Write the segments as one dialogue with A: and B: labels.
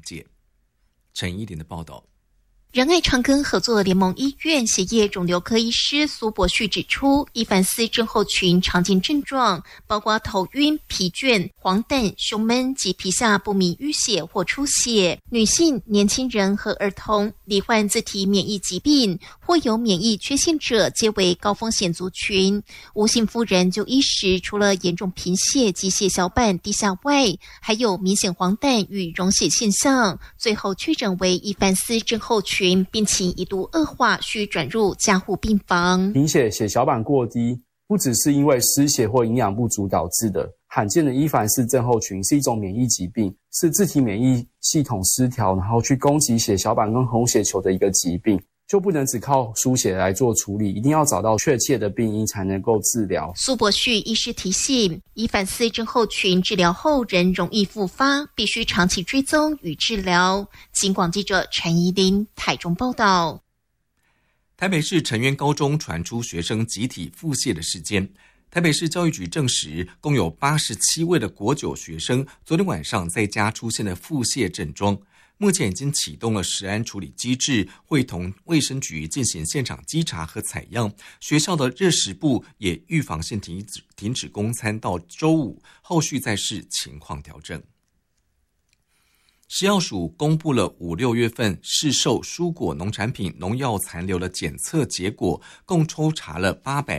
A: 界。陈依林的报道。
B: 仁爱长庚合作联盟医院血液肿瘤科医师苏博旭指出，伊凡斯症候群常见症状包括头晕、疲倦、黄疸、胸闷及皮下不明淤血或出血。女性、年轻人和儿童、罹患自体免疫疾病或有免疫缺陷者皆为高风险族群。吴姓妇人就医时，除了严重贫血及血小板低下外，还有明显黄疸与溶血现象，最后确诊为伊凡斯症候群，病情一度恶化，需转入加护病房。
C: 贫血、血小板过低，不只是因为失血或营养不足导致的。罕见的伊凡氏症候群是一种免疫疾病，是自体免疫系统失调，然后去攻击血小板跟红血球的一个疾病。就不能只靠输血来做处理，一定要找到确切的病因才能够治疗。
B: 苏博旭医师提醒，伊凡斯症候群治疗后仍容易复发，必须长期追踪与治疗。警广记者陈怡琳台中报道。
A: 台北市成渊高中传出学生集体腹泻的事件，台北市教育局证实，共有87位的国9学生昨天晚上在家出现了腹泻症状。目前已经启动了食安处理机制，会同卫生局进行现场稽查和采样。学校的热食部也预防性停止供餐到周五，后续再视情况调整。食药署公布了5、6月份市售蔬果农产品农药残留的检测结果，共抽查了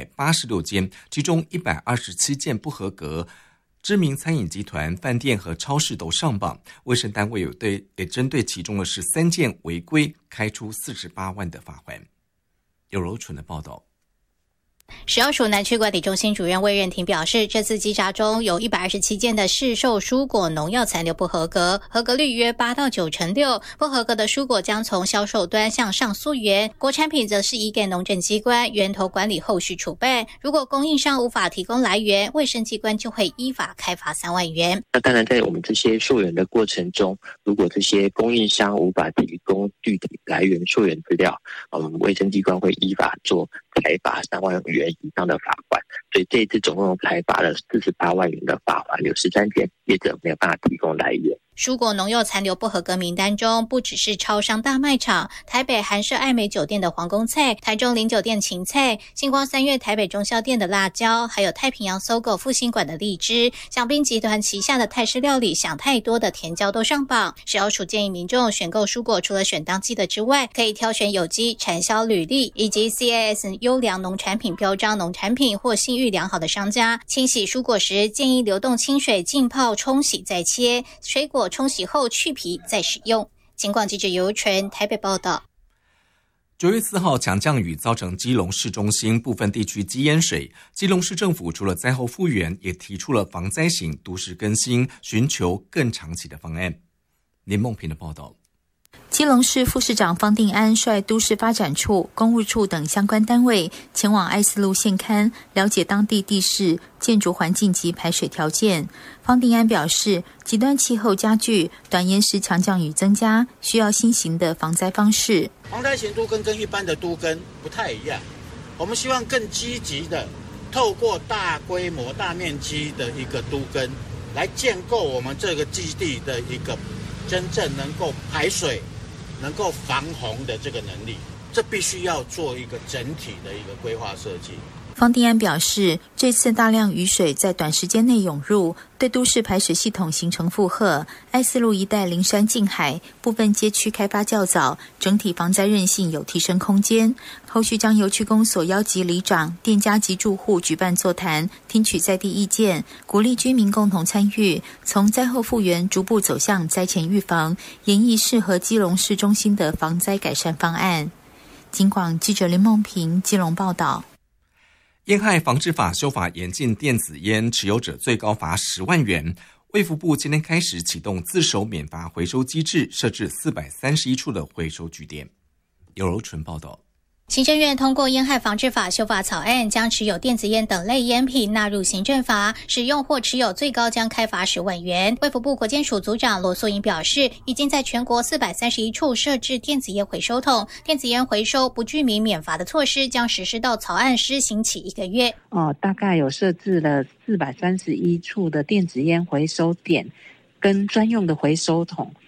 A: 886件，其中127件不合格。知名餐饮集团、饭店和超市都上榜，卫生单位也针对其中的13件违规，开出48万的罚锾。有柔纯的报道。
D: 食药署南区管理中心主任魏任庭表示，这次稽查中有127件的市售蔬果农药残留不合格，合格率约8到9成6，不合格的蔬果将从销售端向上溯源，国产品则是移给农政机关源头管理后续处办。如果供应商无法提供来源，卫生机关就会依法开罚3万元。
E: 那当然在我们这些溯源的过程中，如果这些供应商无法提供具体来源溯源资料，我们卫生机关会依法做开罚3万元以上的罚款，所以这一次总共开罚了48万元的罚款，有13件业者没有办法提供来源。
D: 蔬果农药残留不合格名单中，不只是超商大卖场、台北韩舍爱美酒店的皇宫菜、台中林酒店芹菜、星光3月台北中校店的辣椒，还有太平洋搜狗复兴馆的荔枝，享宾集团旗下的泰式料理想太多的甜椒都上榜。食药署建议民众选购蔬果，除了选当季的之外，可以挑选有机、产销履历以及 CAS 优良农产品标章农产品或信誉良好的商家。清洗蔬果时，建议流动清水浸泡冲洗再切，水果冲洗后去皮再使用。警广记者尤纯台北报道。
A: 9月4号强降雨造成基隆市中心部分地区积淹水，基隆市政府除了灾后复原，也提出了防灾型都市更新，寻求更长期的方案。林梦平的报道。
F: 基隆市副市长方定安率都市发展处、公务处等相关单位前往爱四路县勘，了解当地地势、建筑环境及排水条件。方定安表示，极端气候加剧，短延时强降雨增加，需要新型的防灾方式。
G: 防灾型都更跟一般的都更不太一样，我们希望更积极的透过大规模、大面积的一个都更，来建构我们这个基地的一个真正能够排水、能够防洪的这个能力，这必须要做一个整体的一个规划设计。
F: 方定安表示，这次大量雨水在短时间内涌入，对都市排水系统形成负荷。爱四路一带临山近海，部分街区开发较早，整体防灾韧性有提升空间。后续将由区公所邀集里长、店家及住户举办座谈，听取在地意见，鼓励居民共同参与，从灾后复原逐步走向灾前预防，研议适合基隆市中心的防灾改善方案。警广记者林梦平基隆报道。
A: 烟害防治法修法严禁电子烟持有者最高罚10万元。卫福部今天开始启动自首免罚回收机制，设置431处的回收据点。有柔纯报道。
D: 行政院通过烟害防治法修法草案，将持有电子烟等类烟品纳入行政罚，使用或持有最高将开罚10万元。卫福部国健署组长罗素英表示，已经在全国431处设置电子烟回收桶，电子烟回收不具名免罚的措施将实施到草案施行起1个月。
H: 大概有设置了431处的电子烟回收点跟专用的回收桶。